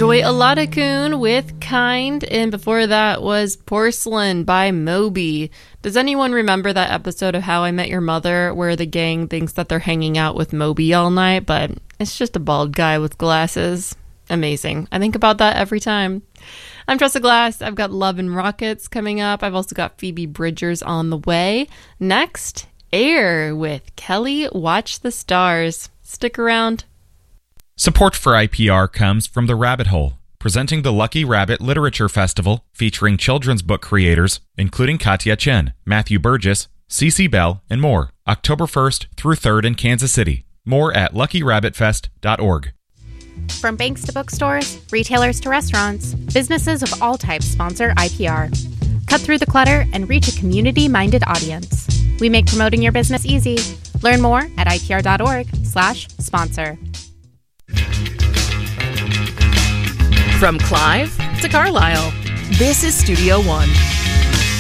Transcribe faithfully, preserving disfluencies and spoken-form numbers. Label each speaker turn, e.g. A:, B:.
A: Joy Aladakun with Kind, and before that was Porcelain by Moby. Does anyone remember that episode of How I Met Your Mother where the gang thinks that they're hanging out with Moby all night, but it's just a bald guy with glasses? Amazing. I think about that every time. I'm Tressa Glass. I've got Love and Rockets coming up. I've also got Phoebe Bridgers on the way. Next, Air with Kelly Watch the Stars. Stick around.
B: Support for I P R comes from The Rabbit Hole, presenting the Lucky Rabbit Literature Festival featuring children's book creators, including Katya Chen, Matthew Burgess, Cece Bell, and more, October first through third in Kansas City. More at lucky rabbit fest dot org.
C: From banks to bookstores, retailers to restaurants, businesses of all types sponsor I P R. Cut through the clutter and reach a community-minded audience. We make promoting your business easy. Learn more at I P R dot org slash sponsor.
D: From Clive to Carlisle, this is Studio One.